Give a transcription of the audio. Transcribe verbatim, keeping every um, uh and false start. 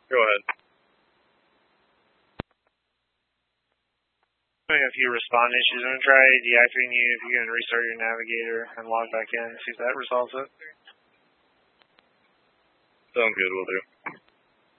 Go ahead. Having a few respond issues. I'm going to try deactivating you if you can restart your navigator and log back in. See if that resolves it. Sounds good, we'll do.